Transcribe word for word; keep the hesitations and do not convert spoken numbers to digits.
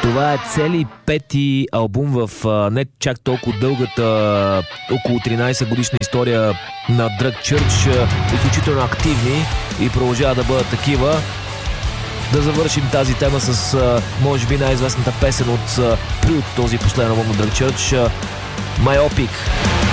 Това е цели пети албум в а, не чак толкова дългата, около тринайсет годишна история на Drug Church. Изключително активни и продължават да бъдат такива. Да завършим тази тема с, а, може би, най-известната песен от а, този последен албум на Drug Church, а, Myopic.